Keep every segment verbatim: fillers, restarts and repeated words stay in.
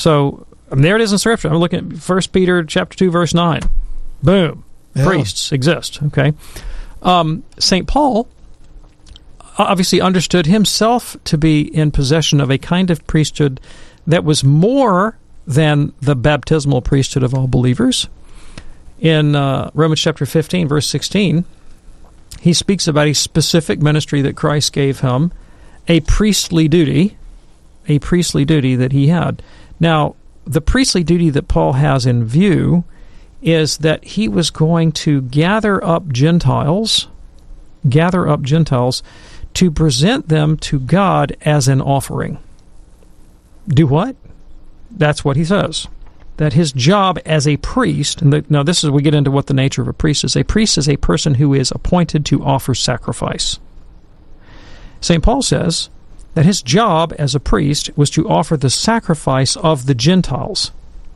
So I mean, there it is in Scripture. I'm looking at First Peter chapter two, verse nine. Boom. Yeah. Priests exist. Okay. Um, Saint Paul obviously understood himself to be in possession of a kind of priesthood that was more than the baptismal priesthood of all believers. In uh, Romans chapter fifteen, verse sixteen, he speaks about a specific ministry that Christ gave him, a priestly duty, a priestly duty that he had. Now, the priestly duty that Paul has in view is that he was going to gather up Gentiles, gather up Gentiles to present them to God as an offering. Do what? That's what he says. That his job as a priest, and the, now this is, we get into what the nature of a priest is. A priest is a person who is appointed to offer sacrifice. Saint Paul says that his job as a priest was to offer the sacrifice of the Gentiles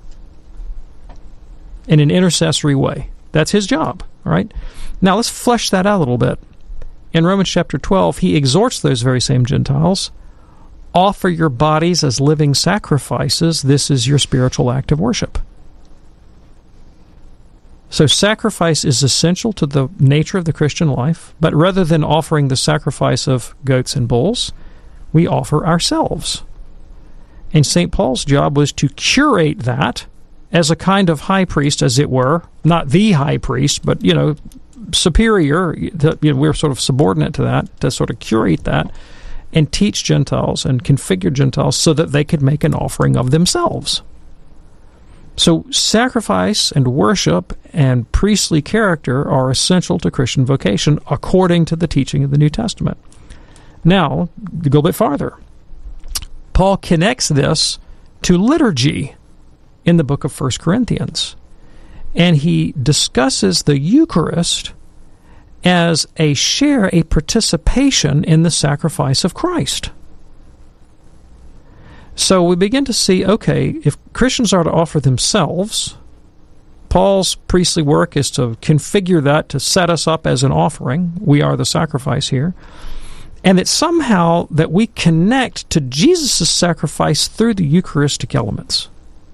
in an intercessory way. That's his job, all right? Now let's flesh that out a little bit. In Romans chapter twelve, he exhorts those very same Gentiles, offer your bodies as living sacrifices. This is your spiritual act of worship. So sacrifice is essential to the nature of the Christian life, but rather than offering the sacrifice of goats and bulls, we offer ourselves. And Saint Paul's job was to curate that as a kind of high priest, as it were, not the high priest, but, you know, superior, to, you know, we're sort of subordinate to that, to sort of curate that and teach Gentiles and configure Gentiles so that they could make an offering of themselves. So sacrifice and worship and priestly character are essential to Christian vocation according to the teaching of the New Testament. Now, to go a bit farther, Paul connects this to liturgy in the book of First Corinthians, and he discusses the Eucharist as a share, a participation in the sacrifice of Christ. So we begin to see, okay, if Christians are to offer themselves, Paul's priestly work is to configure that to set us up as an offering. We are the sacrifice here. And that somehow that we connect to Jesus' sacrifice through the Eucharistic elements.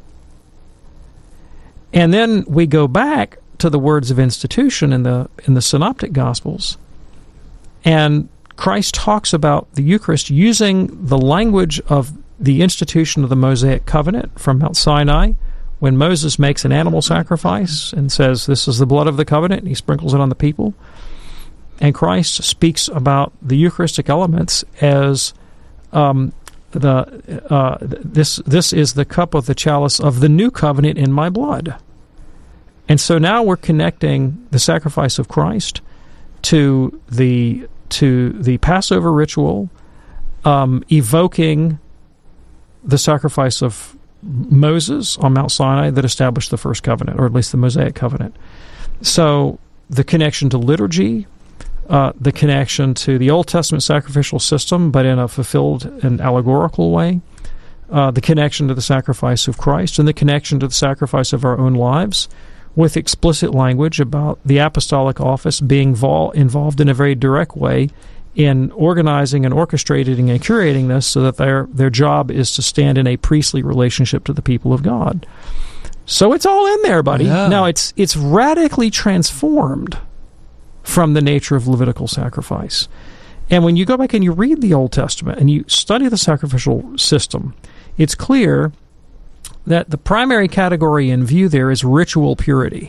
And then we go back to the words of institution in the in the Synoptic Gospels, and Christ talks about the Eucharist using the language of the institution of the Mosaic covenant from Mount Sinai, when Moses makes an animal sacrifice and says, "This is the blood of the covenant," and he sprinkles it on the people. And Christ speaks about the Eucharistic elements as um, the uh, this this is the cup of the chalice of the new covenant in my blood. And so now we're connecting the sacrifice of Christ to the to the Passover ritual, um, evoking the sacrifice of Moses on Mount Sinai that established the first covenant, or at least the Mosaic covenant. So the connection to liturgy, uh, the connection to the Old Testament sacrificial system, but in a fulfilled and allegorical way, uh, the connection to the sacrifice of Christ, and the connection to the sacrifice of our own lives, with explicit language about the apostolic office being vol- involved in a very direct way in organizing and orchestrating and curating this so that their their job is to stand in a priestly relationship to the people of God. So it's all in there, buddy. Yeah. Now, it's it's radically transformed from the nature of Levitical sacrifice. And when you go back and you read the Old Testament and you study the sacrificial system, it's clear that the primary category in view there is ritual purity.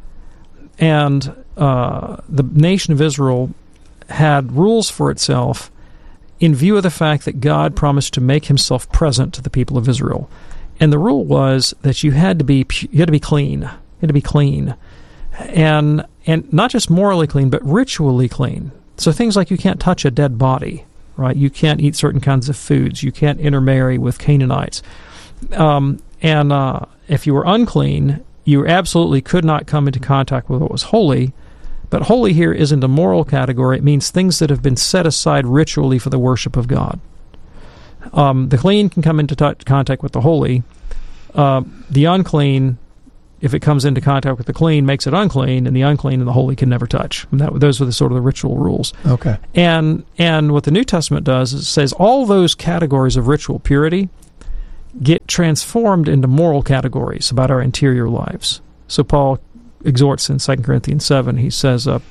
And uh, the nation of Israel had rules for itself in view of the fact that God promised to make himself present to the people of Israel. And the rule was that you had to be you had to be clean. You had to be clean. And and not just morally clean, but ritually clean. So things like you can't touch a dead body, right? You can't eat certain kinds of foods. You can't intermarry with Canaanites. Um, and uh, if you were unclean, you absolutely could not come into contact with what was holy. But holy here isn't a moral category. It means things that have been set aside ritually for the worship of God. Um, the clean can come into t- contact with the holy. Uh, the unclean, if it comes into contact with the clean, makes it unclean, and the unclean and the holy can never touch. And that, those are the sort of the ritual rules. Okay. And and what the New Testament does is it says all those categories of ritual purity get transformed into moral categories about our interior lives. So Paul exhorts in Second Corinthians seven. He says, uh,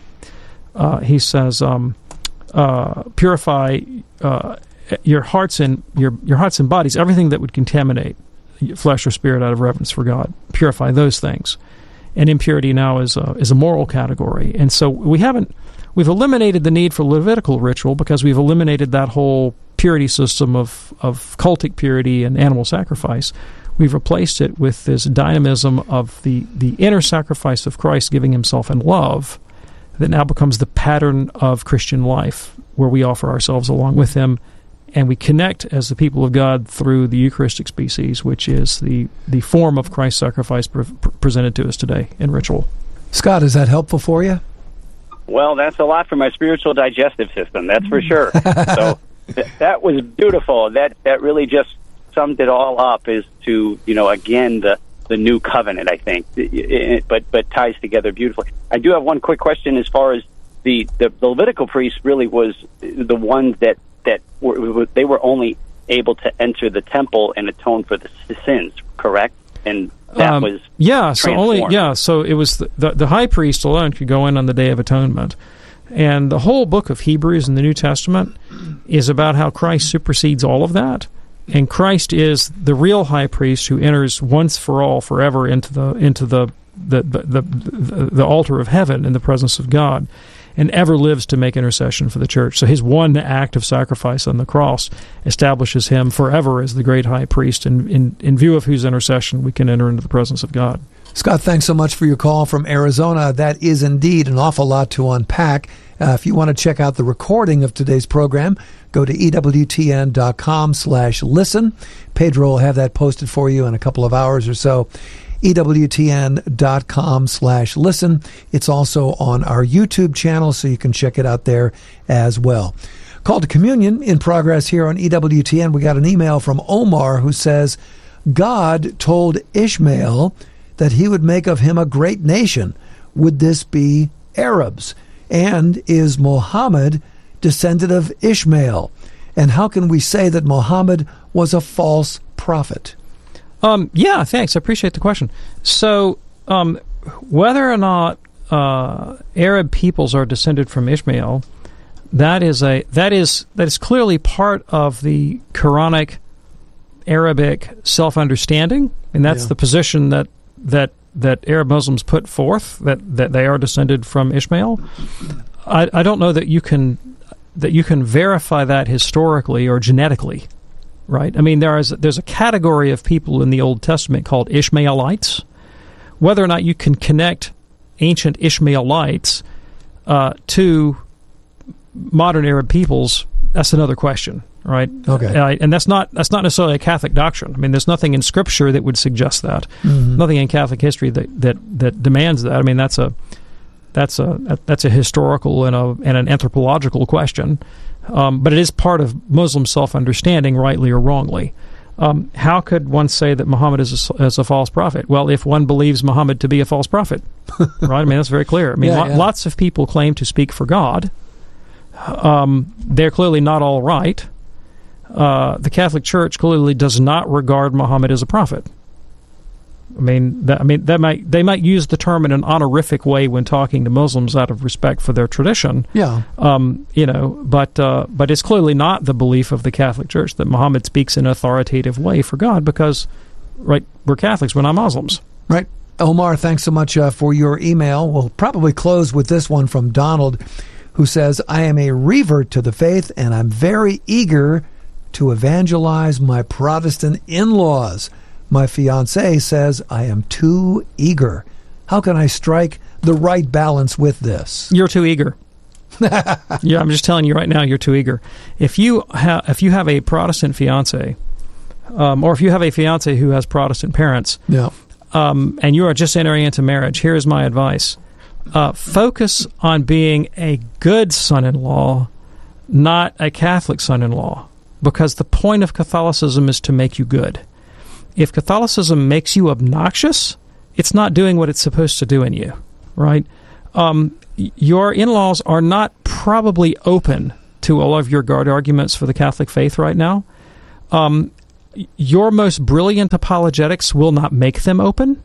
uh, he says, um, uh, purify uh, your hearts and your your hearts and bodies, everything that would contaminate flesh or spirit out of reverence for God. Purify those things. And impurity now is a, is a moral category. And so we haven't we've eliminated the need for Levitical ritual because we've eliminated that whole purity system of of cultic purity and animal sacrifice. We've replaced it with this dynamism of the, the inner sacrifice of Christ giving himself in love that now becomes the pattern of Christian life, where we offer ourselves along with him, and we connect as the people of God through the Eucharistic species, which is the, the form of Christ's sacrifice pre- presented to us today in ritual. Scott, is that helpful for you? Well, that's a lot for my spiritual digestive system, that's for sure. So th- that was beautiful. That that really just summed it all up, is to, you know, again, the, the new covenant, I think, it, it, but but ties together beautifully. I do have one quick question as far as the, the, the Levitical priest really was the ones that, that were, they were only able to enter the temple and atone for the sins, correct? And that um, was yeah, so only yeah, so it was the, the the high priest alone could go in on the Day of Atonement. And the whole book of Hebrews in the New Testament is about how Christ supersedes all of that. And Christ is the real high priest who enters once for all, forever into the into the the the, the, the altar of heaven in the presence of God, and ever lives to make intercession for the church. So his one act of sacrifice on the cross establishes him forever as the great high priest, and in, in view of whose intercession we can enter into the presence of God. Scott, thanks so much for your call from Arizona. That is indeed an awful lot to unpack. Uh, if you want to check out the recording of today's program, go to ewtn.com slash listen. Pedro will have that posted for you in a couple of hours or so. ewtn.com slash listen. It's also on our YouTube channel, so you can check it out there as well. Call to Communion in progress here on E W T N. We got an email from Omar who says, God told Ishmael that he would make of him a great nation. Would this be Arabs? And is Muhammad descendant of Ishmael? And how can we say that Muhammad was a false prophet? Um, yeah, thanks. I appreciate the question. So, um, whether or not uh, Arab peoples are descended from Ishmael, that is a that is that is clearly part of the Quranic Arabic self-understanding, and that's Yeah. the position that that that Arab Muslims put forth, that, that they are descended from Ishmael. I, I don't know that you can that you can verify that historically or genetically. Right? I mean, there is there's a category of people in the Old Testament called Ishmaelites. Whether or not you can connect ancient Ishmaelites uh, to modern Arab peoples, that's another question, right? Okay. Uh, and that's not that's not necessarily a Catholic doctrine. I mean, there's nothing in Scripture that would suggest that. Mm-hmm. Nothing in Catholic history that, that, that demands that. I mean, that's a that's a that's a historical and a and an anthropological question. Um, but it is part of Muslim self-understanding, rightly or wrongly. Um, how could one say that Muhammad is a, is a false prophet? Well, if one believes Muhammad to be a false prophet, right? I mean, that's very clear. I mean, yeah, lo- yeah. lots of people claim to speak for God. Um, they're clearly not all right. Uh, the Catholic Church clearly does not regard Muhammad as a prophet. I mean, that, I mean, that might they might use the term in an honorific way when talking to Muslims out of respect for their tradition. Yeah. Um, you know, but uh, but it's clearly not the belief of the Catholic Church that Muhammad speaks in an authoritative way for God, because, right, we're Catholics, we're not Muslims. Right. Omar, thanks so much uh, for your email. We'll probably close with this one from Donald, who says, I am a revert to the faith, and I'm very eager to evangelize my Protestant in-laws. My fiancé says I am too eager. How can I strike the right balance with this? You're too eager. Yeah, I'm just telling you right now, you're too eager. If you ha- if you have a Protestant fiancé, um, or if you have a fiancé who has Protestant parents, yeah, um, and you are just entering into marriage, here is my advice: uh, focus on being a good son-in-law, not a Catholic son-in-law, because the point of Catholicism is to make you good. If Catholicism makes you obnoxious, it's not doing what it's supposed to do in you, right? Um, your in-laws are not probably open to all of your guard arguments for the Catholic faith right now. Um, your most brilliant apologetics will not make them open.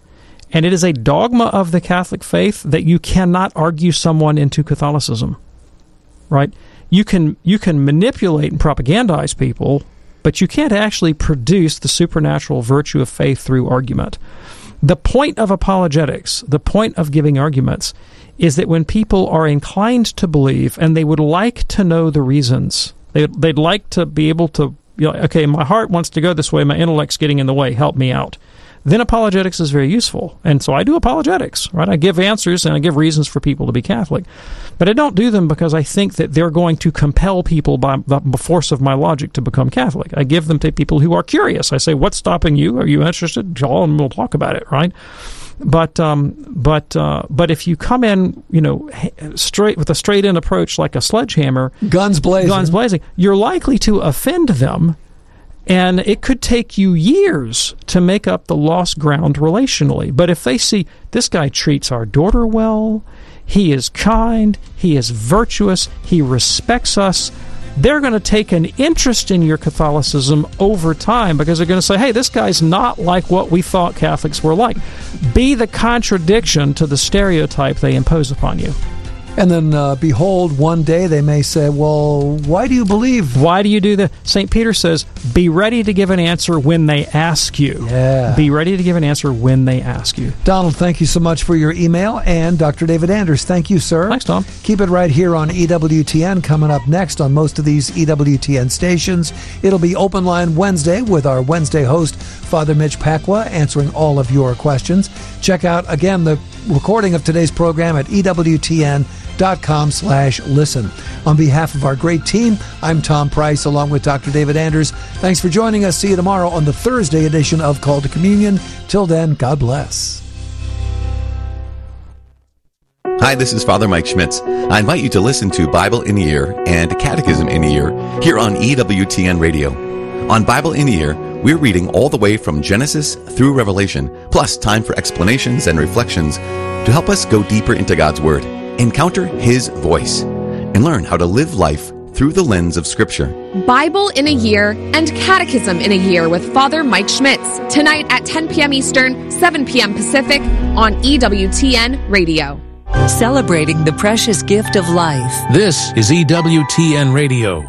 And it is a dogma of the Catholic faith that you cannot argue someone into Catholicism, right? You can you can manipulate and propagandize people, but you can't actually produce the supernatural virtue of faith through argument. The point of apologetics, the point of giving arguments, is that when people are inclined to believe and they would like to know the reasons, they, they'd like to be able to, you know, okay, my heart wants to go this way, my intellect's getting in the way, help me out. Then apologetics is very useful. And so I do apologetics, right? I give answers and I give reasons for people to be Catholic. But I don't do them because I think that they're going to compel people by the force of my logic to become Catholic. I give them to people who are curious. I say, what's stopping you? Are you interested? Call and we'll talk about it, right? But um, but uh, but if you come in, you know, straight with a straight-in approach like a sledgehammer, guns blazing, guns blazing, you're likely to offend them. And it could take you years to make up the lost ground relationally. But if they see this guy treats our daughter well, he is kind, he is virtuous, he respects us, they're going to take an interest in your Catholicism over time because they're going to say, hey, this guy's not like what we thought Catholics were like. Be the contradiction to the stereotype they impose upon you. And then, uh, behold, one day they may say, well, why do you believe? Why do you do that? Saint Peter says, be ready to give an answer when they ask you. Yeah. Be ready to give an answer when they ask you. Donald, thank you so much for your email. And Doctor David Anders, thank you, sir. Thanks, Tom. Keep it right here on E W T N. Coming up next on most of these E W T N stations, it'll be Open Line Wednesday with our Wednesday host, Father Mitch Pacwa, answering all of your questions. Check out, again, the recording of today's program at E W T N dot com slash listen. On behalf of our great team, I'm Tom Price along with Doctor David Anders. Thanks for joining us. See you tomorrow on the Thursday edition of Call to Communion. Till then, God bless. Hi, this is Father Mike Schmitz. I invite you to listen to Bible in a Year and Catechism in a Year here on E W T N Radio. On Bible in a Year, we're reading all the way from Genesis through Revelation, plus time for explanations and reflections to help us go deeper into God's Word, encounter His voice, and learn how to live life through the lens of Scripture. Bible in a Year and Catechism in a Year with Father Mike Schmitz. Tonight at ten p.m. Eastern, seven p.m. Pacific on E W T N Radio. Celebrating the precious gift of life. This is E W T N Radio.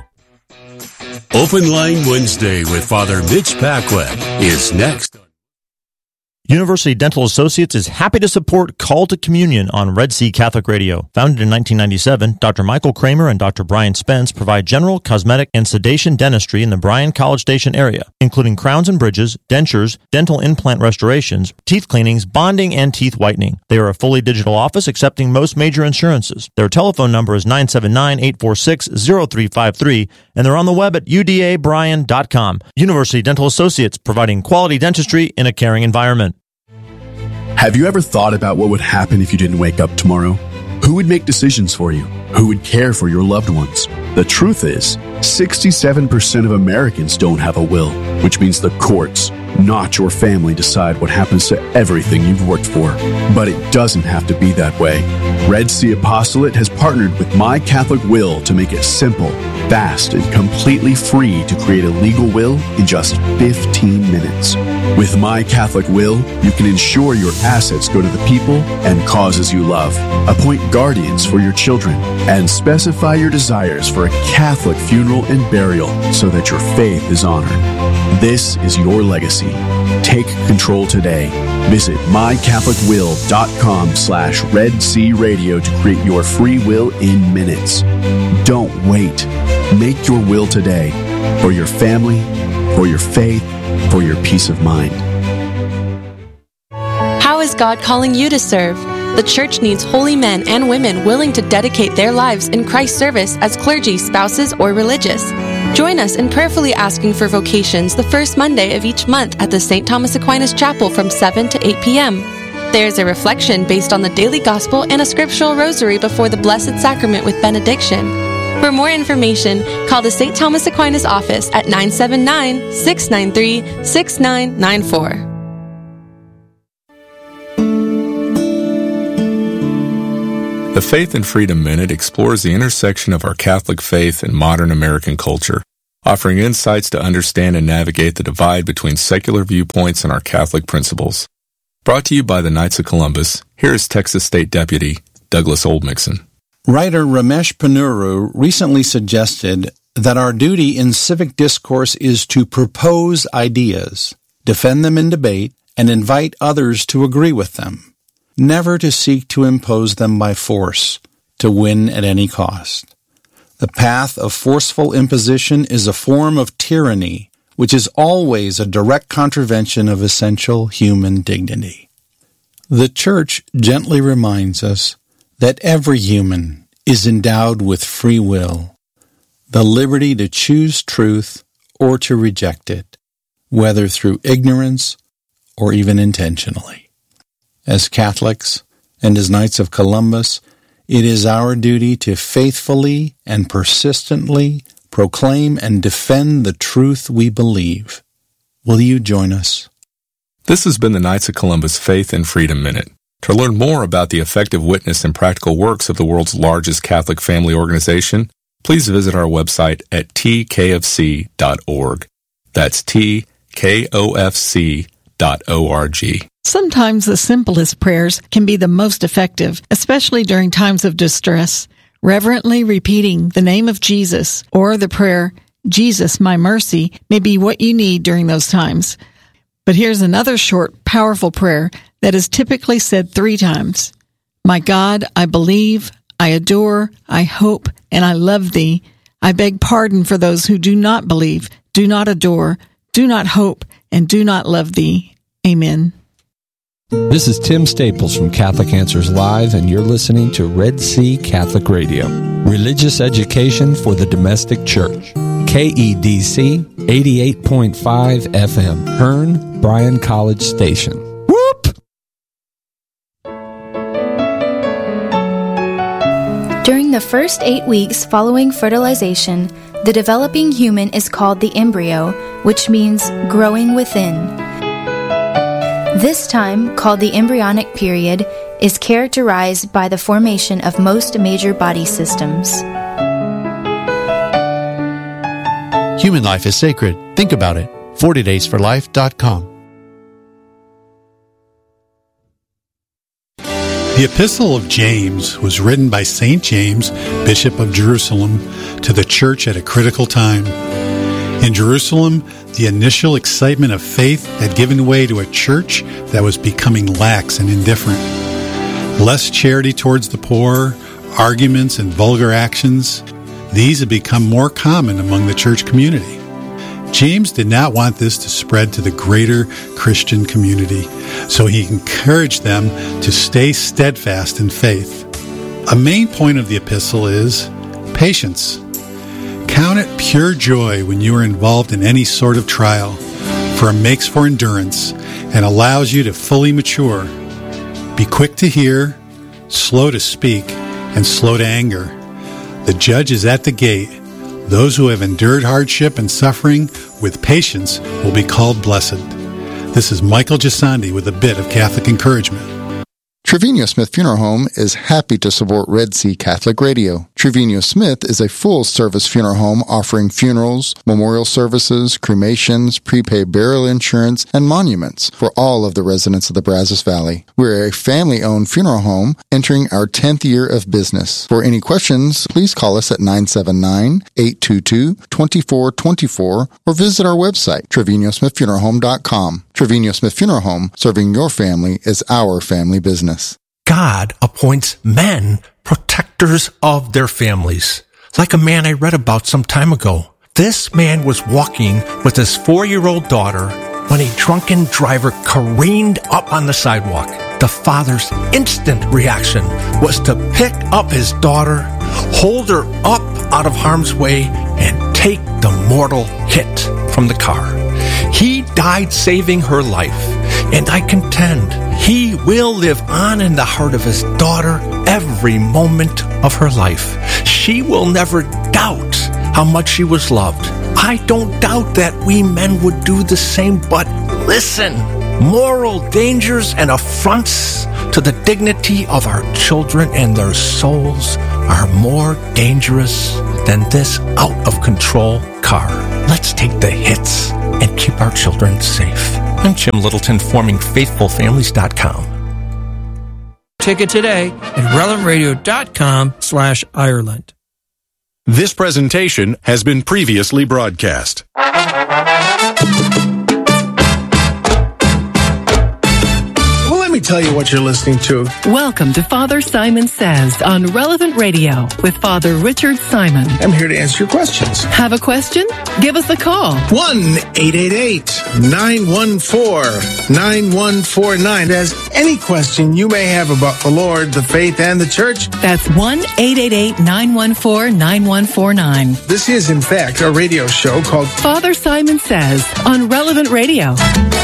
Open Line Wednesday with Father Mitch Pacwa is next. University Dental Associates is happy to support Call to Communion on Red Sea Catholic Radio. Founded in nineteen ninety-seven, Doctor Michael Kramer and Doctor Brian Spence provide general, cosmetic, and sedation dentistry in the Bryan College Station area, including crowns and bridges, dentures, dental implant restorations, teeth cleanings, bonding, and teeth whitening. They are a fully digital office accepting most major insurances. Their telephone number is nine seven nine, eight four six, zero three five three, and they're on the web at U D A bryan dot com. University Dental Associates, providing quality dentistry in a caring environment. Have you ever thought about what would happen if you didn't wake up tomorrow? Who would make decisions for you? Who would care for your loved ones? The truth is, sixty-seven percent of Americans don't have a will, which means the courts, not your family, decide what happens to everything you've worked for. But it doesn't have to be that way. Red Sea Apostolate has partnered with My Catholic Will to make it simple, fast, and completely free to create a legal will in just fifteen minutes. With My Catholic Will, you can ensure your assets go to the people and causes you love, appoint guardians for your children, and specify your desires for a Catholic funeral and burial so that your faith is honored. This is your legacy. Take control today. Visit my catholic will dot com slash Red Sea Radio to create your free will in minutes. Don't wait. Make your will today for your family, for your faith, for your peace of mind. How is God calling you to serve? The Church needs holy men and women willing to dedicate their lives in Christ's service as clergy, spouses, or religious. Join us in prayerfully asking for vocations the first Monday of each month at the Saint Thomas Aquinas Chapel from seven to eight p.m. There's a reflection based on the daily gospel and a scriptural rosary before the Blessed Sacrament with benediction. For more information, call the Saint Thomas Aquinas office at nine seven nine, six nine three, six nine nine four. The Faith and Freedom Minute explores the intersection of our Catholic faith and modern American culture. offering insights to understand and navigate the divide between secular viewpoints and our Catholic principles. Brought to you by the Knights of Columbus, here is Texas State Deputy Douglas Oldmixon. Writer Ramesh Ponnuru recently suggested that our duty in civic discourse is to propose ideas, defend them in debate, and invite others to agree with them, never to seek to impose them by force, to win at any cost. The path of forceful imposition is a form of tyranny, which is always a direct contravention of essential human dignity. The Church gently reminds us that every human is endowed with free will, the liberty to choose truth or to reject it, whether through ignorance or even intentionally. As Catholics and as Knights of Columbus, it is our duty to faithfully and persistently proclaim and defend the truth we believe. Will you join us? This has been the Knights of Columbus Faith and Freedom Minute. To learn more about the effective witness and practical works of the world's largest Catholic family organization, please visit our website at t k f c dot org. That's t k o f c dot org. Sometimes the simplest prayers can be the most effective, especially during times of distress. Reverently repeating the name of Jesus or the prayer, Jesus, my mercy, may be what you need during those times. But here's another short, powerful prayer that is typically said three times. My God, I believe, I adore, I hope, and I love thee. I beg pardon for those who do not believe, do not adore, do not hope, and do not love thee. Amen. This is Tim Staples from Catholic Answers Live, and you're listening to Red Sea Catholic Radio. Religious education for the domestic church. K E D C eighty-eight point five F M, Hearn, Bryan College Station. Whoop! During the first eight weeks following fertilization, the developing human is called the embryo, which means growing within. This time, called the embryonic period, is characterized by the formation of most major body systems. Human life is sacred. Think about it. forty days for life dot com. The Epistle of James was written by Saint James, Bishop of Jerusalem, to the church at a critical time. In Jerusalem, the initial excitement of faith had given way to a church that was becoming lax and indifferent. Less charity towards the poor, arguments and vulgar actions, these had become more common among the church community. James did not want this to spread to the greater Christian community, so he encouraged them to stay steadfast in faith. A main point of the epistle is patience. Count it pure joy when you are involved in any sort of trial, for it makes for endurance and allows you to fully mature. Be quick to hear, slow to speak, and slow to anger. The judge is at the gate. Those who have endured hardship and suffering with patience will be called blessed. This is Michael Gisandi with a bit of Catholic encouragement. Trevino Smith Funeral Home is happy to support Red Sea Catholic Radio. Trevino Smith is a full-service funeral home offering funerals, memorial services, cremations, prepaid burial insurance, and monuments for all of the residents of the Brazos Valley. We're a family-owned funeral home entering our tenth year of business. For any questions, please call us at nine seven nine, eight two two, two four two four or visit our website, trevino smith funeral home dot com. Trevino Smith Funeral Home, serving your family is our family business. God appoints men protectors of their families, like a man I read about some time ago. This man was walking with his four-year-old daughter when a drunken driver careened up on the sidewalk. The father's instant reaction was to pick up his daughter, hold her up out of harm's way, and take the mortal hit from the car. He died saving her life, and I contend he will live on in the heart of his daughter every moment of her life. She will never doubt how much she was loved. I don't doubt that we men would do the same, but listen, moral dangers and affronts to the dignity of our children and their souls are more dangerous than this out-of-control car. Let's take the hits and keep our children safe. I'm Jim Littleton, forming faithful families dot com. Ticket today at relevant radio dot com slash Ireland. This presentation has been previously broadcast. Well, let me tell you what you're listening to. Welcome to Father Simon Says on Relevant Radio with Father Richard Simon. I'm here to answer your questions. Have a question? Give us a call. one eight eight eight, nine one four, nine one four nine. As any question you may have about the Lord, the faith, and the church. That's one eight eight eight, nine one four, nine one four nine. This is, in fact, a radio show called Father Simon Says on Relevant Radio.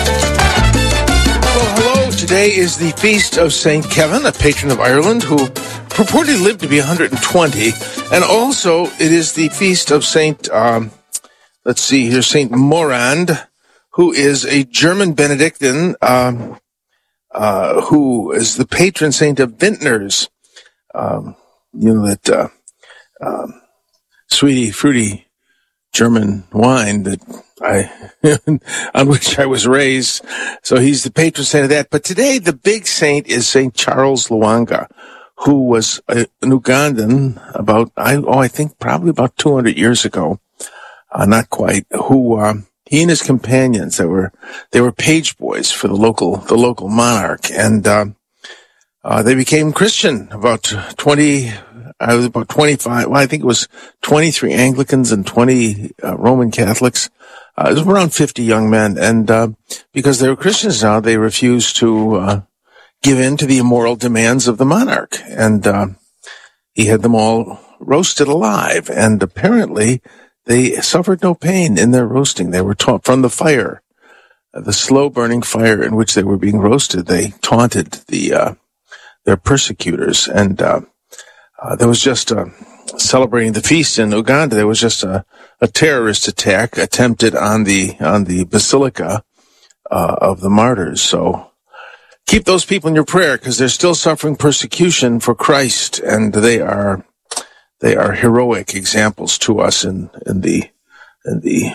Well, hello. Today is the feast of Saint Kevin, a patron of Ireland who purportedly lived to be one hundred twenty. And also, it is the feast of Saint, um, let's see here, Saint Morand, who is a German Benedictine, um, uh, who is the patron saint of vintners. Um, you know, that, uh, um, sweetie, fruity German wine that I, on which I was raised. So he's the patron saint of that. But today, the big saint is Saint Charles Lwanga, who was a, an Ugandan about, I, oh, I think probably about two hundred years ago. Uh, not quite, who, um, he and his companions, they were, they were page boys for the local, the local monarch. And, um, uh, they became Christian about twenty, I was about twenty-five, well, I think it was twenty-three Anglicans and twenty, uh, Roman Catholics. Uh, it was around fifty young men. And, uh, because they were Christians now, they refused to, uh, give in to the immoral demands of the monarch. And, uh, he had them all roasted alive. And apparently, they suffered no pain in their roasting. They were taught from the fire, uh, the slow burning fire in which they were being roasted. They taunted the, uh, their persecutors. And, uh, uh, there was just, uh, celebrating the feast in Uganda. There was just a, a terrorist attack attempted on the, on the basilica, uh, of the martyrs. So keep those people in your prayer because they're still suffering persecution for Christ. And they are, They are heroic examples to us in, in the, in the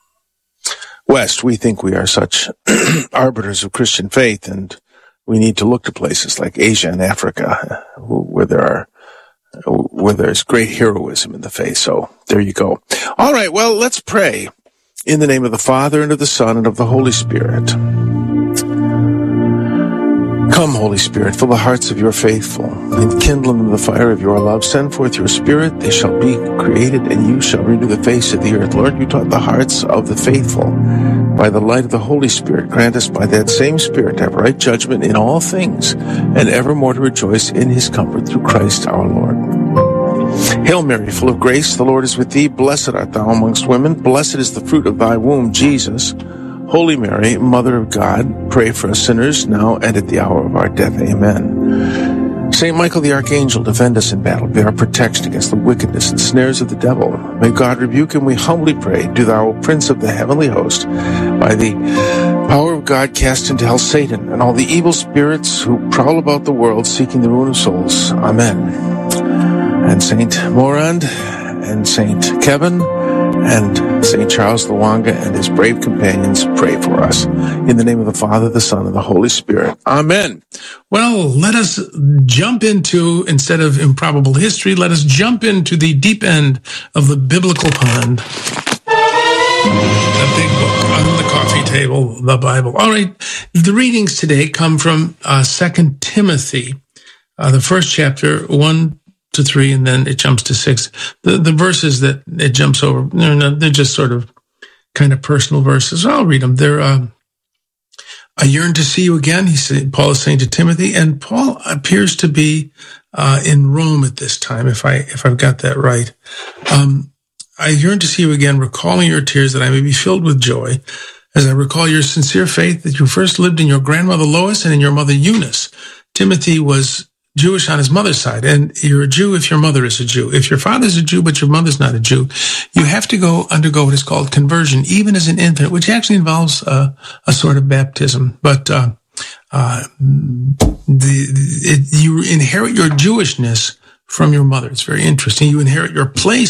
West. We think we are such arbiters of Christian faith, and we need to look to places like Asia and Africa, where there are, where there's great heroism in the faith. So there you go. All right. Well, let's pray in the name of the Father and of the Son and of the Holy Spirit. Come, Holy Spirit, fill the hearts of your faithful, and kindle in them the fire of your love. Send forth your Spirit, they shall be created, and you shall renew the face of the earth. Lord, you taught the hearts of the faithful. By the light of the Holy Spirit, grant us by that same Spirit to have right judgment in all things, and evermore to rejoice in his comfort through Christ our Lord. Hail Mary, full of grace, the Lord is with thee. Blessed art thou amongst women. Blessed is the fruit of thy womb, Jesus. Holy Mary, Mother of God, pray for us sinners, now and at the hour of our death. Amen. Saint Michael the Archangel, defend us in battle. Be our protection against the wickedness and snares of the devil. May God rebuke him, we humbly pray. Do thou, Prince of the heavenly host, by the power of God, cast into hell Satan and all the evil spirits who prowl about the world, seeking the ruin of souls. Amen. And Saint Morand and Saint Kevin and Saint Charles Lwanga and his brave companions pray for us. In the name of the Father, the Son, and the Holy Spirit. Amen. Well, let us jump into, instead of improbable history, let us jump into the deep end of the biblical pond. The big book on the coffee table, the Bible. All right, the readings today come from uh, Second Timothy, uh, the first chapter, one to three, and then it jumps to six. The the verses that it jumps over, they're, not, they're just sort of kind of personal verses. I'll read them. They're, uh, I yearn to see you again, he said, Paul is saying to Timothy, and Paul appears to be uh, in Rome at this time, if, I, if I've got that right. Um, I yearn to see you again, recalling your tears, that I may be filled with joy, as I recall your sincere faith that you first lived in your grandmother Lois and in your mother Eunice. Timothy was Jewish on his mother's side, and you're a Jew if your mother is a Jew. If your father's a Jew but your mother's not a Jew, you have to go undergo what is called conversion, even as an infant, which actually involves uh, a sort of baptism. But uh, uh, the, it, you inherit your Jewishness from your mother. It's very interesting. You inherit your place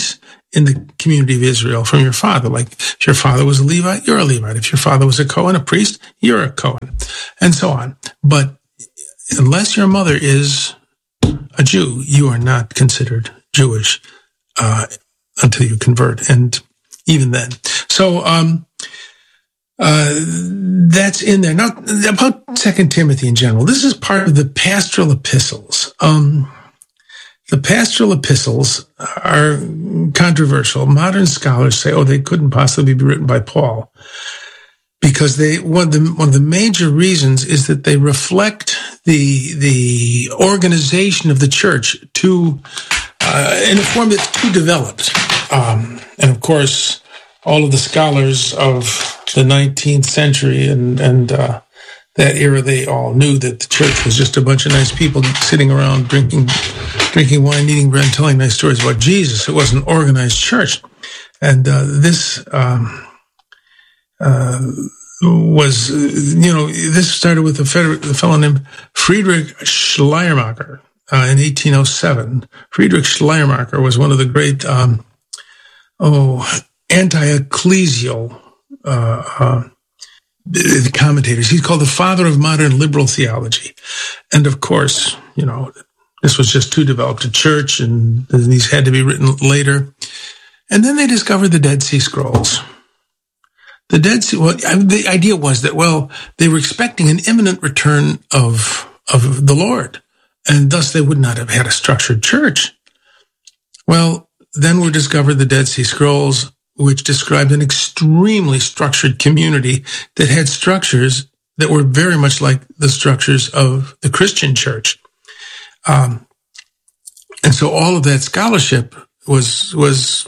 in the community of Israel from your father. Like if your father was a Levite, you're a Levite. If your father was a Cohen, a priest, you're a Cohen, and so on. But unless your mother is a Jew, you are not considered Jewish uh, until you convert, and even then. So um, uh, that's in there. Now, about Second Timothy in general, this is part of the pastoral epistles. Um, the pastoral epistles are controversial. Modern scholars say, oh, they couldn't possibly be written by Paul, because they one of the one of the major reasons is that they reflect the the organization of the church to uh, in a form that's too developed. Um, and of course, all of the scholars of the nineteenth century and and uh, that era, they all knew that the church was just a bunch of nice people sitting around drinking drinking wine, eating bread, and telling nice stories about Jesus. It was an organized church, and uh, this. Um, Uh, was, you know, this started with a, Feder- a fellow named Friedrich Schleiermacher uh, in eighteen oh seven. Friedrich Schleiermacher was one of the great, um, oh, anti-ecclesial uh, uh, commentators. He's called the father of modern liberal theology. And of course, you know, this was just too developed a church, and these had to be written later. And then they discovered the Dead Sea Scrolls. The Dead Sea, well, the idea was that, well, they were expecting an imminent return of, of the Lord, and thus they would not have had a structured church. Well, then were discovered the Dead Sea Scrolls, which described an extremely structured community that had structures that were very much like the structures of the Christian church. Um, and so all of that scholarship was, was,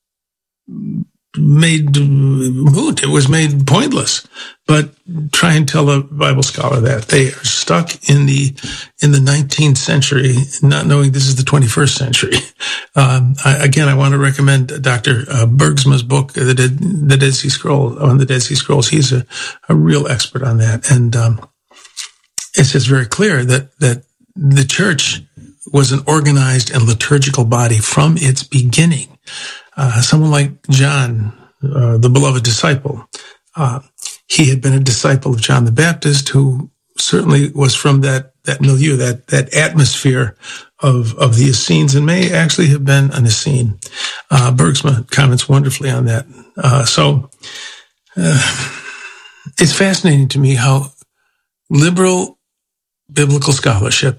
made moot. It was made pointless. But try and tell a Bible scholar that they are stuck in the in the nineteenth century, not knowing this is the twenty-first century. Um, I, again, I want to recommend Doctor Uh, Bergsma's book, The Dead, the Dead Sea Scrolls, on the Dead Sea Scrolls. He's a, a real expert on that, and um, it's just very clear that that the church was an organized and liturgical body from its beginning. Uh, someone like John, uh, the beloved disciple, uh, he had been a disciple of John the Baptist, who certainly was from that, that milieu, that, that atmosphere of, of the Essenes, and may actually have been an Essene. Uh, Bergsma comments wonderfully on that. Uh, so, uh, it's fascinating to me how liberal biblical scholarship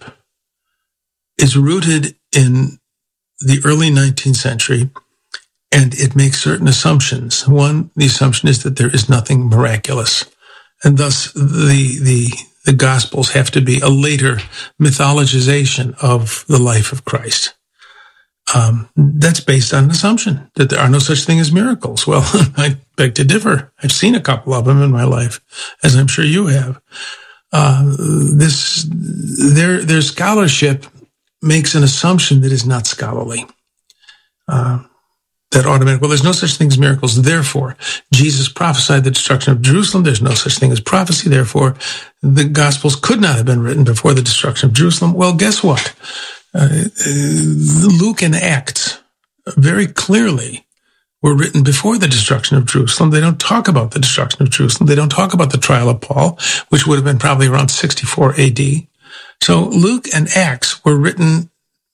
is rooted in the early nineteenth century, and it makes certain assumptions. One, the assumption is that there is nothing miraculous, and thus the the the Gospels have to be a later mythologization of the life of Christ. Um, that's based on an assumption that there are no such thing as miracles. Well, I beg to differ. I've seen a couple of them in my life, as I'm sure you have. Uh, this their their scholarship makes an assumption that is not scholarly. Uh, that automatic, well, there's no such thing as miracles. Therefore, Jesus prophesied the destruction of Jerusalem. There's no such thing as prophecy. Therefore, the Gospels could not have been written before the destruction of Jerusalem. Well, guess what? Uh, Luke and Acts very clearly were written before the destruction of Jerusalem. They don't talk about the destruction of Jerusalem. They don't talk about the trial of Paul, which would have been probably around sixty-four A D. So Luke and Acts were written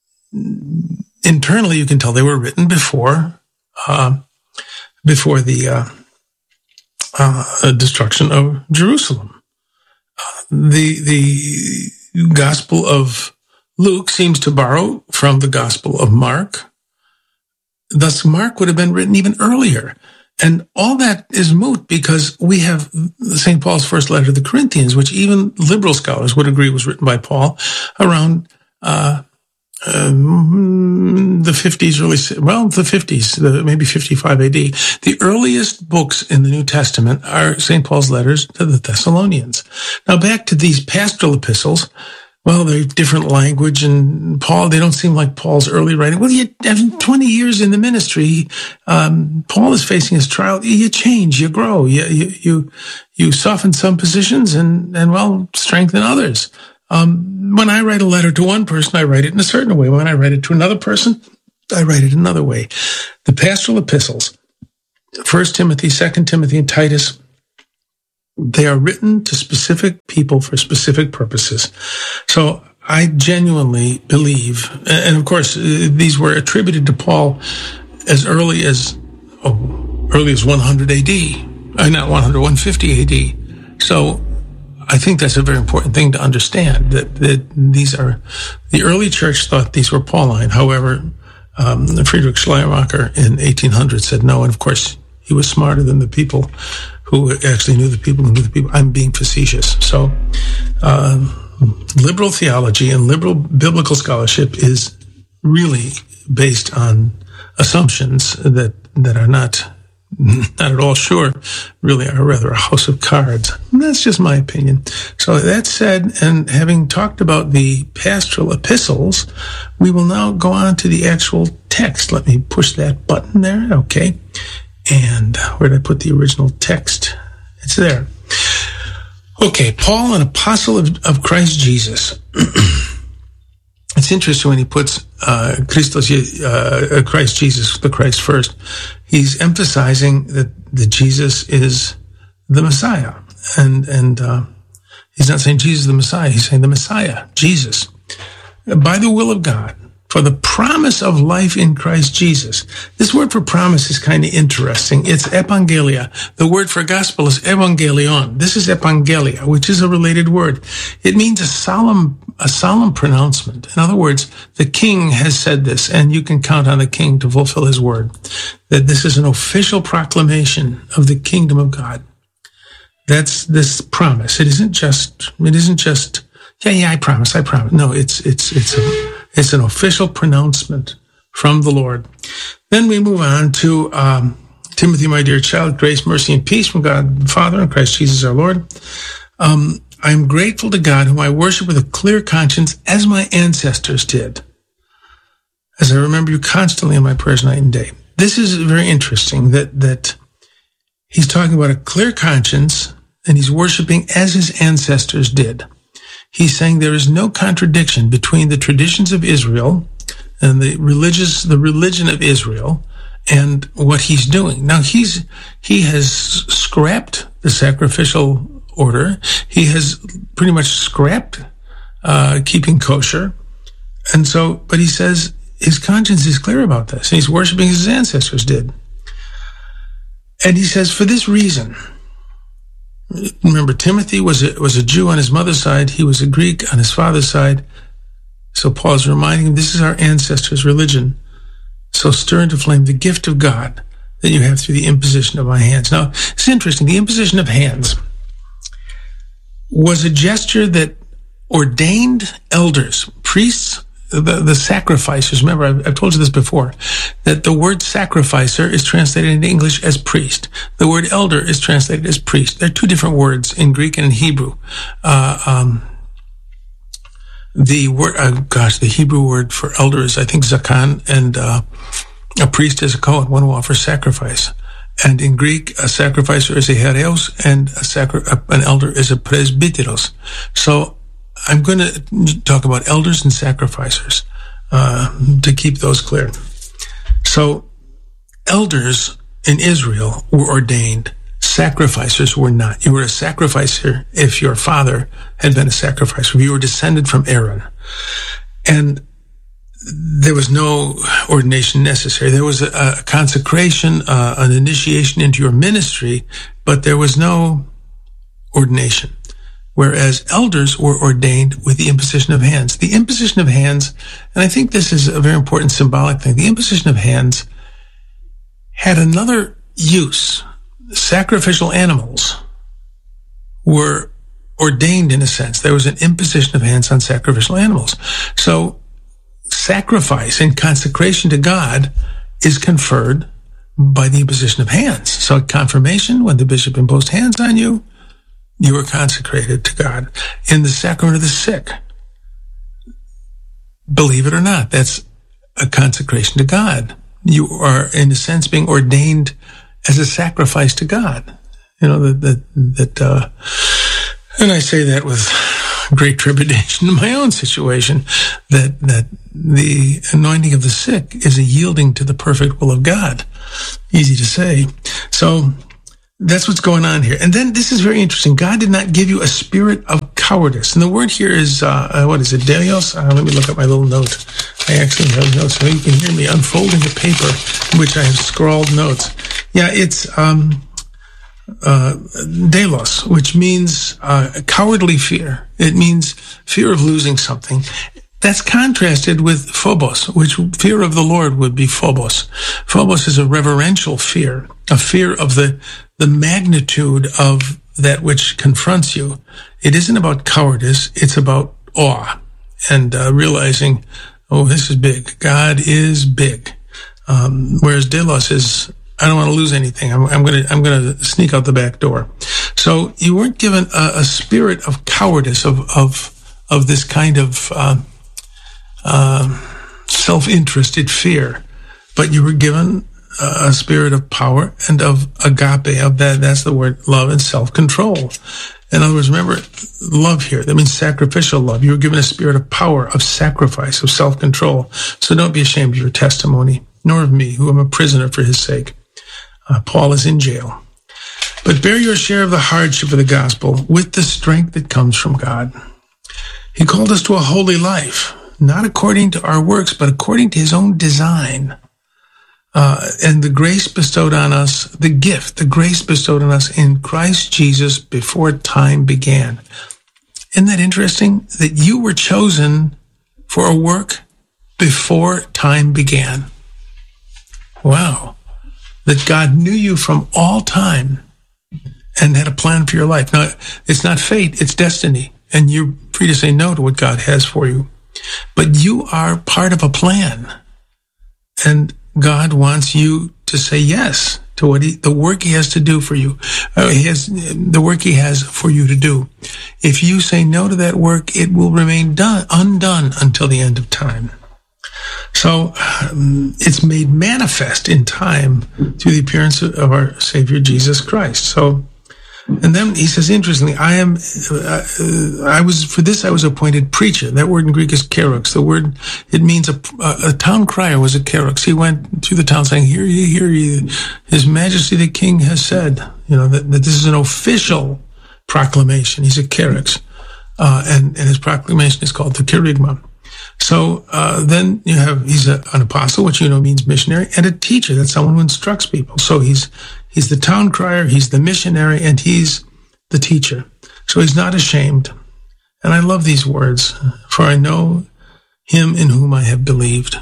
internally. You can tell they were written before, uh, before the uh, uh, destruction of Jerusalem. Uh, the the Gospel of Luke seems to borrow from the Gospel of Mark. Thus, Mark would have been written even earlier. And all that is moot because we have Saint Paul's first letter to the Corinthians, which even liberal scholars would agree was written by Paul around uh, um, the fifties, early, well, the fifties, the, maybe fifty-five A D. The earliest books in the New Testament are Saint Paul's letters to the Thessalonians. Now, back to these pastoral epistles. Well, they're different language, and Paul, they don't seem like Paul's early writing. Well, you have twenty years in the ministry. Um, Paul is facing his trial. You change, you grow, you, you, you, you soften some positions and, and well, strengthen others. Um, when I write a letter to one person, I write it in a certain way. When I write it to another person, I write it another way. The pastoral epistles, First Timothy, Second Timothy, and Titus, they are written to specific people for specific purposes. So I genuinely believe, and of course, these were attributed to Paul as early as, oh, early as one hundred A D, uh, not one hundred, one fifty A D. So I think that's a very important thing to understand, that, that these are, the early church thought these were Pauline. However, um, Friedrich Schleiermacher in eighteen hundred said no, and of course, he was smarter than the people who actually knew the people who knew the people. I'm being facetious. So, uh, liberal theology and liberal biblical scholarship is really based on assumptions that, that are not, not at all sure, really are rather a house of cards. And that's just my opinion. So that said, and having talked about the pastoral epistles, we will now go on to the actual text. Let me push that button there. Okay. And where did I put the original text? It's there. Okay, Paul, an apostle of, of Christ Jesus. It's interesting when he puts uh, Christos, uh, Christ Jesus, the Christ first. He's emphasizing that, that Jesus is the Messiah. And, and uh, he's not saying Jesus is the Messiah. He's saying the Messiah, Jesus, by the will of God, for the promise of life in Christ Jesus. This word for promise is kind of interesting. It's evangelia. The word for gospel is evangelion. This is evangelia, which is a related word. It means a solemn, a solemn pronouncement. In other words, the king has said this, and you can count on the king to fulfill his word, that this is an official proclamation of the kingdom of God. That's this promise. It isn't just, it isn't just, yeah, yeah, I promise, I promise. No, it's, it's, it's a, It's an official pronouncement from the Lord. Then we move on to um, Timothy, my dear child, grace, mercy, and peace from God the Father and Christ Jesus our Lord. Um, I am grateful to God, whom I worship with a clear conscience, as my ancestors did, as I remember you constantly in my prayers night and day. This is very interesting that that he's talking about a clear conscience, and he's worshiping as his ancestors did. He's saying there is no contradiction between the traditions of Israel and the religious, the religion of Israel and what he's doing. Now he's, he has scrapped the sacrificial order. He has pretty much scrapped, uh, keeping kosher. And so, but he says his conscience is clear about this, and he's worshiping as his ancestors did. And he says, for this reason, remember, Timothy was a, was a Jew on his mother's side. He was a Greek on his father's side. So Paul is reminding him, this is our ancestors' religion. So stir into flame the gift of God that you have through the imposition of my hands. Now, it's interesting. The imposition of hands was a gesture that ordained elders, priests, the, the sacrificers. Remember, I've, I've told you this before, that the word sacrificer is translated into English as priest. The word elder is translated as priest. They're two different words in Greek and in Hebrew. Uh, um, the word, uh, gosh, the Hebrew word for elder is, I think, zakan, and uh, a priest is a kohen, one who offers sacrifice. And in Greek, a sacrificer is a hereos, and a sacri- an elder is a presbyteros. So I'm going to talk about elders and sacrificers uh, to keep those clear. So elders in Israel were ordained. Sacrificers were not. You were a sacrificer if your father had been a sacrificer. You were descended from Aaron. And there was no ordination necessary. There was a, a consecration, uh, an initiation into your ministry, but there was no ordination. Whereas elders were ordained with the imposition of hands. The imposition of hands, and I think this is a very important symbolic thing, the imposition of hands had another use. Sacrificial animals were ordained in a sense. There was an imposition of hands on sacrificial animals. So sacrifice and consecration to God is conferred by the imposition of hands. So at confirmation, when the bishop imposed hands on you, you were consecrated to God. In the sacrament of the sick, believe it or not, that's a consecration to God. You are, in a sense, being ordained as a sacrifice to God. You know, that, that, that uh, and I say that with great trepidation in my own situation, that that the anointing of the sick is a yielding to the perfect will of God. Easy to say. So that's what's going on here. And then this is very interesting. God did not give you a spirit of cowardice. And the word here is, uh, what is it, Delios? Uh, let me look at my little note. I actually have notes, so you can hear me unfolding the paper in which I have scrawled notes. Yeah, it's um, uh, Delos, which means uh, cowardly fear. It means fear of losing something. That's contrasted with phobos, which fear of the Lord would be phobos. Phobos is a reverential fear, a fear of the, the magnitude of that which confronts you. It isn't about cowardice, it's about awe and uh, realizing, oh, this is big. God is big. Um, whereas Delos is, I don't want to lose anything. I'm, I'm going to, I'm going to sneak out the back door. So you weren't given a, a spirit of cowardice, of, of, of this kind of, uh, Um, self-interested fear, but you were given uh, a spirit of power and of agape, of that, that's the word, love and self-control. In other words, remember, love here, that means sacrificial love. You were given a spirit of power, of sacrifice, of self-control. So don't be ashamed of your testimony, nor of me, who am a prisoner for his sake. Uh, Paul is in jail. But bear your share of the hardship of the gospel with the strength that comes from God. He called us to a holy life, not according to our works, but according to his own design. Uh, and the grace bestowed on us, the gift, the grace bestowed on us in Christ Jesus before time began. Isn't that interesting? That you were chosen for a work before time began. Wow. That God knew you from all time and had a plan for your life. Now, it's not fate, it's destiny. And you're free to say no to what God has for you. But you are part of a plan, and God wants you to say yes to what he, the work he has to do for you. Uh, he has the work he has for you to do. If you say no to that work, it will remain done, undone until the end of time. So um, it's made manifest in time through the appearance of our Savior Jesus Christ. So. And then he says, interestingly, I am, uh, I was, for this I was appointed preacher. That word in Greek is kerux. The word, it means a, a town crier was a kerux. He went through the town saying, hear ye, hear ye, His Majesty the King has said, you know, that, that this is an official proclamation. He's a kerux. Uh, and, and his proclamation is called the kerygma. So, uh, then you have, he's a, an apostle, which you know means missionary, and a teacher. That's someone who instructs people. So he's, He's the town crier, he's the missionary, and he's the teacher. So he's not ashamed. And I love these words, for I know him in whom I have believed.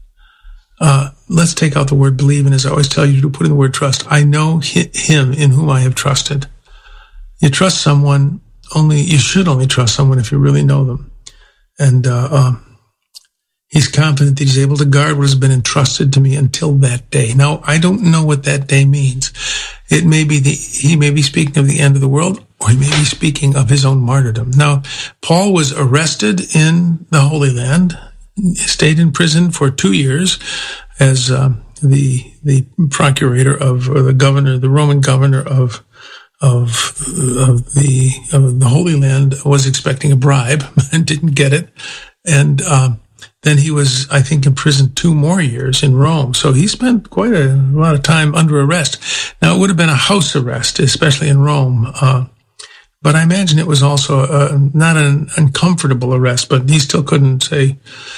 Uh, let's take out the word believe, and as I always tell you to put in the word trust. I know him in whom I have trusted. You trust someone, only, you should only trust someone if you really know them. And, uh, um, he's confident that he's able to guard what has been entrusted to me until that day. Now, I don't know what that day means. It may be the, he may be speaking of the end of the world, or he may be speaking of his own martyrdom. Now, Paul was arrested in the Holy Land, stayed in prison for two years as uh, the the procurator of, or the governor, the Roman governor of of of the of the Holy Land was expecting a bribe and didn't get it, and. Um, Then he was, I think, imprisoned two more years in Rome. So he spent quite a lot of time under arrest. Now, it would have been a house arrest, especially in Rome. Uh, but I imagine it was also uh, not an uncomfortable arrest, but he still couldn't say,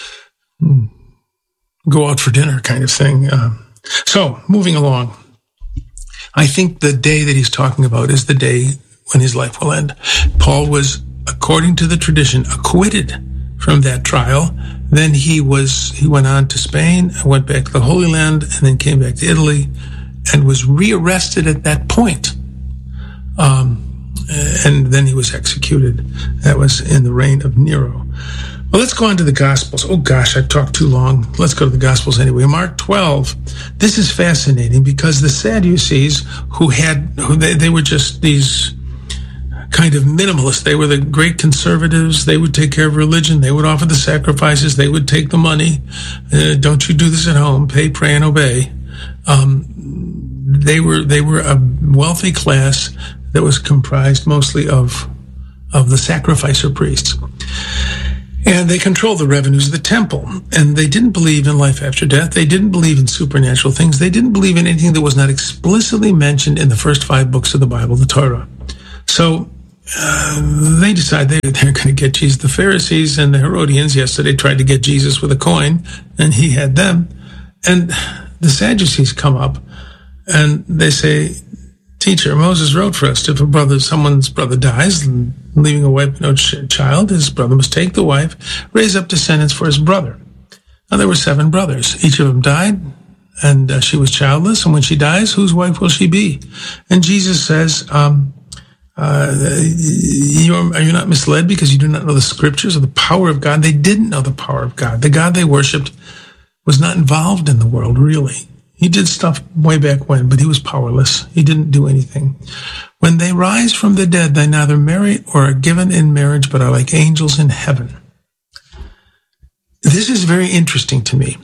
go out for dinner kind of thing. Uh, so, moving along. I think the day that he's talking about is the day when his life will end. Paul was, according to the tradition, acquitted from that trial. Then he was, he went on to Spain, went back to the Holy Land, and then came back to Italy, and was rearrested at that point. Um, and then he was executed. That was in the reign of Nero. Well, let's go on to the Gospels. Oh gosh, I've talked too long. Let's go to the Gospels anyway. Mark twelve. This is fascinating because the Sadducees, who had, who they, they were just these kind of minimalists. They were the great conservatives. They would take care of religion. They would offer the sacrifices. They would take the money. Uh, don't you do this at home. Pay, pray, and obey. Um, they were they were a wealthy class that was comprised mostly of of the sacrificer priests. And they controlled the revenues of the temple. And they didn't believe in life after death. They didn't believe in supernatural things. They didn't believe in anything that was not explicitly mentioned in the first five books of the Bible, the Torah. So uh, they decided they, they're going to get Jesus. The Pharisees and the Herodians yesterday tried to get Jesus with a coin, and he had them. And the Sadducees come up, and they say, "Teacher, Moses wrote for us, if a brother, someone's brother dies, leaving a wife no ch- child, his brother must take the wife, raise up descendants for his brother." Now, there were seven brothers. Each of them died, and uh, she was childless. And when she dies, whose wife will she be? And Jesus says, um, uh, you are, are you not misled because you do not know the scriptures or the power of God? They didn't know the power of God. The God they worshipped was not involved in the world, really. He did stuff way back when, but he was powerless. He didn't do anything. When they rise from the dead, they neither marry or are given in marriage, but are like angels in heaven. This is very interesting to me.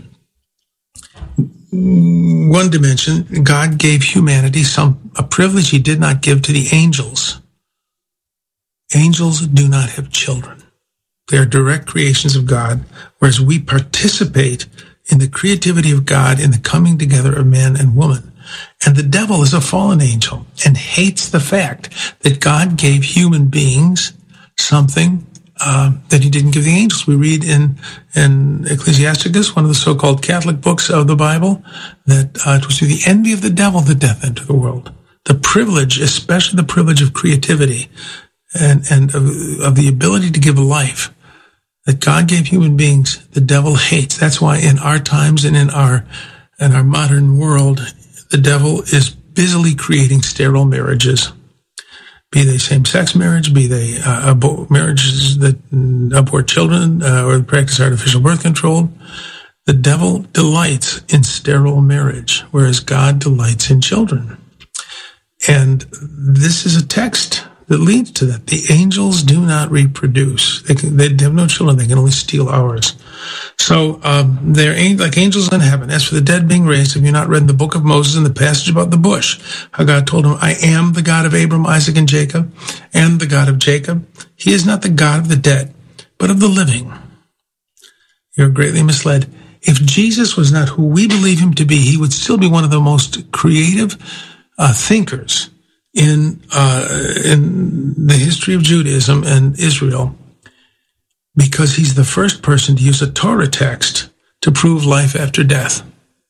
One dimension, God gave humanity some a privilege he did not give to the angels. Angels do not have children. They are direct creations of God, whereas we participate in the creativity of God, in the coming together of man and woman. And the devil is a fallen angel and hates the fact that God gave human beings something uh, that he didn't give the angels. We read in, in Ecclesiasticus, one of the so-called Catholic books of the Bible, that uh, it was through the envy of the devil that death entered the world. The privilege, especially the privilege of creativity and, and of, of the ability to give life, that God gave human beings, the devil hates. That's why in our times and in our in our modern world, the devil is busily creating sterile marriages, be they same-sex marriage, be they uh, abo- marriages that abort children uh, or practice artificial birth control. The devil delights in sterile marriage, whereas God delights in children. And this is a text that leads to that. The angels do not reproduce. They, can, they have no children. They can only steal ours. So um, they're like angels in heaven. As for the dead being raised, have you not read in the book of Moses in the passage about the bush, how God told him, I am the God of Abram, Isaac, and Jacob, and the God of Jacob. He is not the God of the dead, but of the living. You're greatly misled. If Jesus was not who we believe him to be, he would still be one of the most creative uh, thinkers in uh, in the history of Judaism and Israel, because he's the first person to use a Torah text to prove life after death.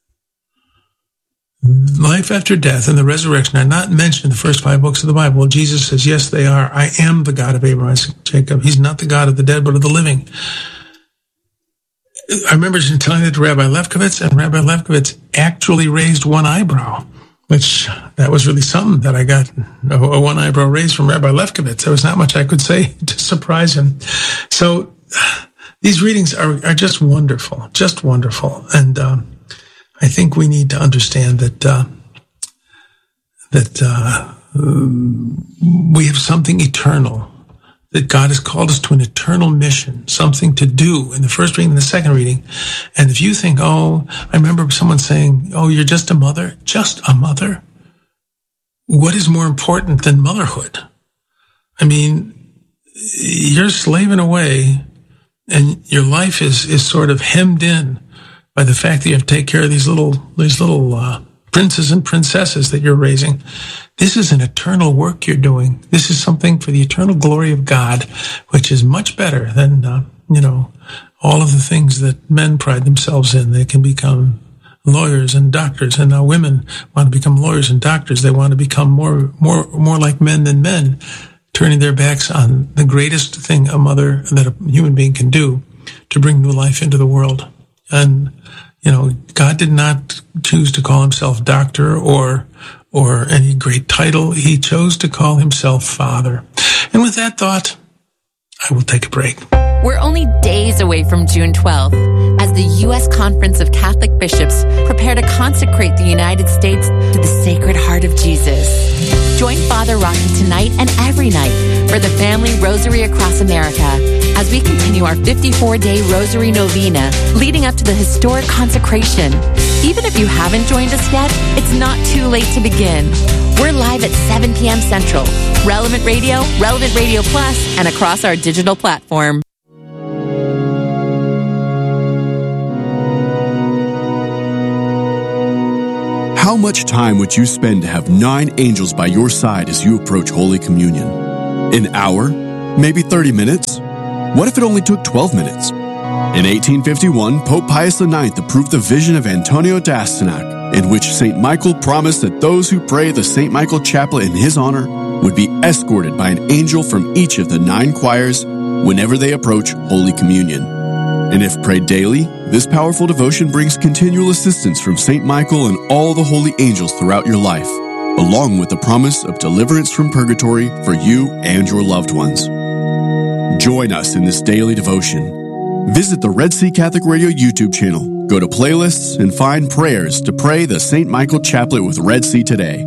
Life after death and the resurrection are not mentioned in the first five books of the Bible. Jesus says, yes, they are. I am the God of Abraham, Isaac, and Jacob. He's not the God of the dead, but of the living. I remember telling that to Rabbi Lefkowitz, and Rabbi Lefkowitz actually raised one eyebrow, which that was really something that I got a, a one eyebrow raise from Rabbi Lefkowitz. There was not much I could say to surprise him. So these readings are, are just wonderful, just wonderful. And um, I think we need to understand that uh, that uh, we have something eternal, that God has called us to an eternal mission, something to do in the first reading and the second reading. And if you think, oh, I remember someone saying, oh, you're just a mother, just a mother. What is more important than motherhood? I mean, you're slaving away and your life is, is sort of hemmed in by the fact that you have to take care of these little, these little, uh, princes and princesses that you're raising. This is an eternal work you're doing. This is something for the eternal glory of God, which is much better than, uh, you know, all of the things that men pride themselves in. They can become lawyers and doctors, and now women want to become lawyers and doctors. They want to become more, more, more like men than men, turning their backs on the greatest thing a mother, that a human being can do, to bring new life into the world. And, you know, God did not choose to call himself doctor or or any great title. He chose to call himself Father. And with that thought, I will take a break. We're only days away from June twelfth as the U S Conference of Catholic Bishops prepare to consecrate the United States to the Sacred Heart of Jesus. Join Father Rocky tonight and every night for the Family Rosary Across America as we continue our fifty-four day Rosary Novena leading up to the historic consecration. Even if you haven't joined us yet, it's not too late to begin. We're live at seven p.m. Central, Relevant Radio, Relevant Radio Plus, and across our digital platform. How much time would you spend to have nine angels by your side as you approach Holy Communion? An hour? Maybe thirty minutes? What if it only took twelve minutes? In eighteen fifty-one, Pope Pius the ninth approved the vision of Antonio d'Astyanac, in which Saint Michael promised that those who pray the Saint Michael Chaplet in his honor would be escorted by an angel from each of the nine choirs whenever they approach Holy Communion. And if prayed daily, this powerful devotion brings continual assistance from Saint Michael and all the holy angels throughout your life, along with the promise of deliverance from purgatory for you and your loved ones. Join us in this daily devotion. Visit the Red Sea Catholic Radio YouTube channel, go to playlists, and find prayers to pray the Saint Michael Chaplet with Red Sea today.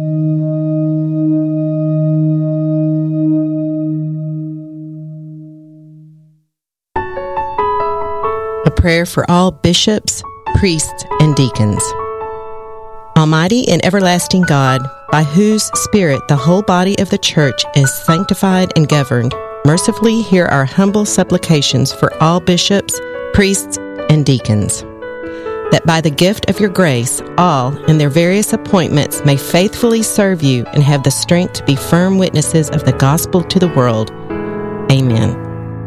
A prayer for all bishops, priests, and deacons. Almighty and everlasting God, by whose Spirit the whole body of the Church is sanctified and governed, mercifully hear our humble supplications for all bishops, priests, and deacons, that by the gift of your grace, all in their various appointments may faithfully serve you and have the strength to be firm witnesses of the gospel to the world. Amen.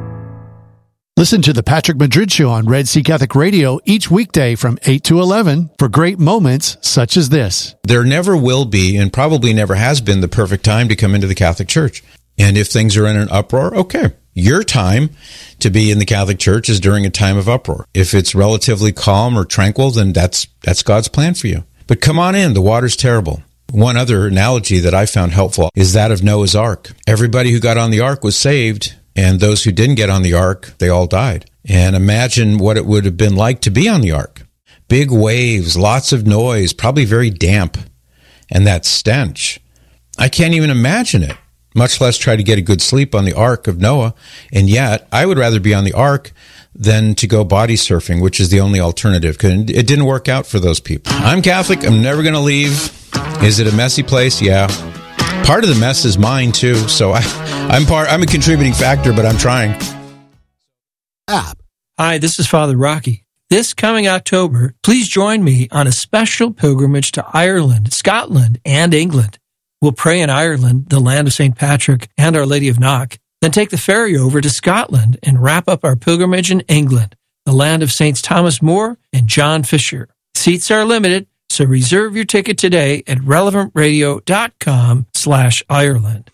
Listen to the Patrick Madrid Show on Red Sea Catholic Radio each weekday from eight to eleven for great moments such as this. There never will be, and probably never has been, the perfect time to come into the Catholic Church. And if things are in an uproar, okay. Your time to be in the Catholic Church is during a time of uproar. If it's relatively calm or tranquil, then that's that's God's plan for you. But come on in, the water's terrible. One other analogy that I found helpful is that of Noah's Ark. Everybody who got on the ark was saved, and those who didn't get on the ark, they all died. And imagine what it would have been like to be on the ark. Big waves, lots of noise, probably very damp. And that stench. I can't even imagine it, much less try to get a good sleep on the ark of Noah. And yet, I would rather be on the ark than to go body surfing, which is the only alternative, because it didn't work out for those people. I'm Catholic. I'm never going to leave. Is it a messy place? Yeah. Part of the mess is mine, too, so I, I'm part. I'm a contributing factor, but I'm trying. App. Hi, this is Father Rocky. This coming October, please join me on a special pilgrimage to Ireland, Scotland, and England. We'll pray in Ireland, the land of Saint Patrick and Our Lady of Knock, then take the ferry over to Scotland and wrap up our pilgrimage in England, the land of Saints Thomas More and John Fisher. Seats are limited, so reserve your ticket today at relevantradio.com slash Ireland.